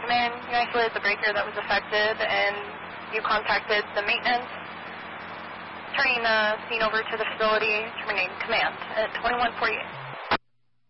command, you isolated the breaker that was affected, and you contacted the maintenance, turning the scene over to the facility, terminating command at 21:48.